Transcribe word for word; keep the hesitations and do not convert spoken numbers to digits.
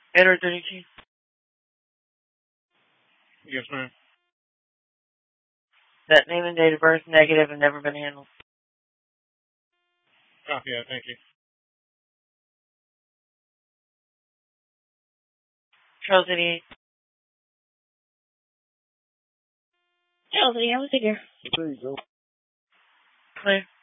Edward thirty-two. Yes, ma'am. That name and date of birth negative and never been handled. Copy that, thank you. Charles eighty-eight. Charles eighty-eight, I'm here. There you go. Clear.